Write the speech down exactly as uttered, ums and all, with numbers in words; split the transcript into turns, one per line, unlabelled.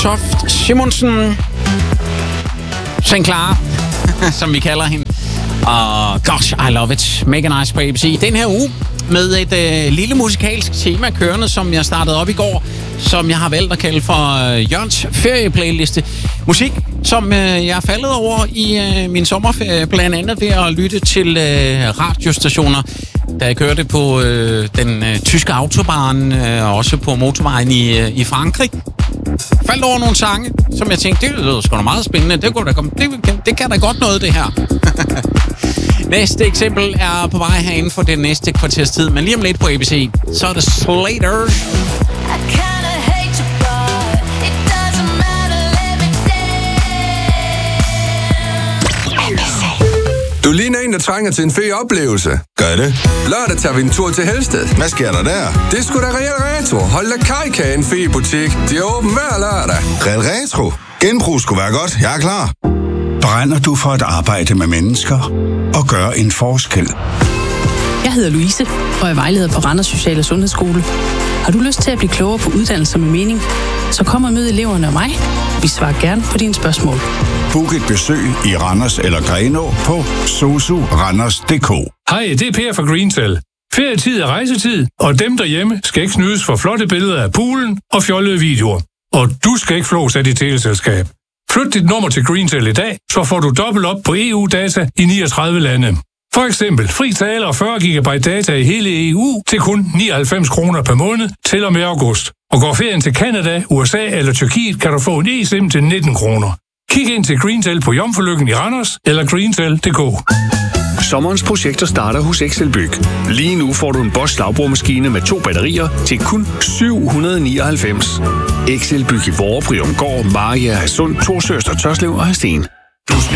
Toft Simonsen. Saint Clara, som vi kalder hende. Og uh, gosh, I love it. Mega nice på A B C. Den her uge med et øh, lille musikalsk tema kørende, som jeg startede op i går, som jeg har valgt at kalde for øh, Jørgens ferieplayliste. Musik, som øh, jeg er faldet over i øh, min sommerferie, blandt andet ved at lytte til øh, radiostationer, da jeg kørte på øh, den øh, tyske autobahn, øh, og også på motorvejen i, øh, i Frankrig. Faldt over nogle sange, som jeg tænkte, det lyder sgu da meget spændende. Det, kunne da komme, det, det kan da godt noget, det her. Næste eksempel er på vej herinde for den næste kvarters tid, men lige om lidt på A B C, så er det Slater.
Du ligner en, der trænger til en fed oplevelse.
Gør det?
Lørdag tager vi en tur til Helsted.
Hvad sker der der?
Det er sgu da Real Retro. Hold da kajka, en fed butik. De er åben hver lørdag.
Real Retro? Genbrug skulle være godt. Jeg er klar.
Brænder du for at arbejde med mennesker og gøre en forskel?
Jeg hedder Louise, og er vejleder på Randers Social- og Sundhedsskole. Har du lyst til at blive klogere på uddannelser med mening? Så kom og mød eleverne og mig. Vi svarer gerne på dine spørgsmål.
Book et besøg i Randers eller Grenå på sosuranders punktum d k.
Hej, det er Per fra Greencell. Ferietid er rejsetid, og dem derhjemme skal ikke snydes for flotte billeder af poolen og fjollede videoer. Og du skal ikke flås af dit teleselskab. Flyt dit nummer til Greencell i dag, så får du dobbelt op på E U-data i niogtredive lande. For eksempel fri tale og fyrre gigabyte data i hele E U til kun nioghalvfems kroner per måned til og med august. Og går ferien til Canada, U S A eller Tyrkiet, kan du få en eSIM til nitten kroner. Kig ind til Greencell på Jomfrulykken i Randers eller greencell punktum d k.
Sommerens projekter starter hos Excelbyg. Lige nu får du en Bosch slagboremaskine med to batterier til kun syv hundrede nioghalvfems. Excelbyg i Vorre, Priumgård, Mariager, Hadsund, Torsøst og Tørslev og Hadsten.